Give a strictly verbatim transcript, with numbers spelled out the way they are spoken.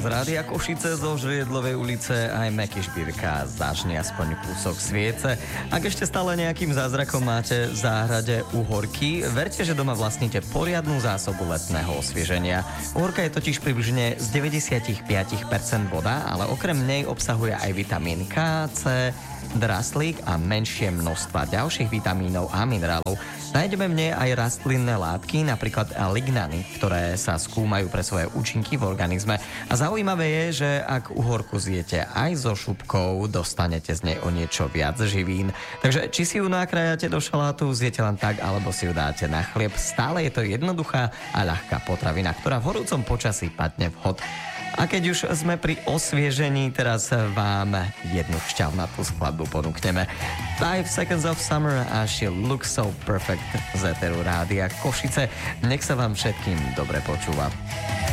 Z Rádia Košice zo Žriedlovej ulice aj Meky Špírka zažne aspoň kúsok sviece. Ak ešte stále nejakým zázrakom máte v záhrade uhorky, verte, že doma vlastníte poriadnu zásobu letného osvieženia. Uhorka je totiž približne z deväťdesiatpäť percent voda, ale okrem nej obsahuje aj vitamín K, C, draslík a menšie množstva ďalších vitamínov a minerálov. Nájdeme v nej aj rastlinné látky, napríklad lignany, ktoré sa skúmajú pre svoje účinky v organizme. A zaujímavé je, že ak uhorku zjete aj so šupkou, dostanete z nej o niečo viac živín. Takže či si ju nakrájate do šalátu, zjete len tak, alebo si ju dáte na chlieb, stále je to jednoduchá a ľahká potravina, ktorá v horúcom počasí padne vhod. A keď už sme pri osviežení, teraz vám jednu šťavnatú skladbu ponúkneme. Five Seconds of Summer a She Looks So Perfect z éteru Rádia Košice. Nech sa vám všetkým dobre počúva.